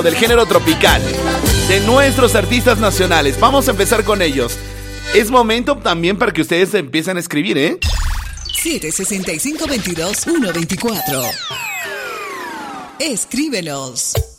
del género tropical, de nuestros artistas nacionales. Vamos a empezar con ellos. Es momento también para que ustedes empiecen a escribir, ¿eh? 765-22-124. Escríbenos.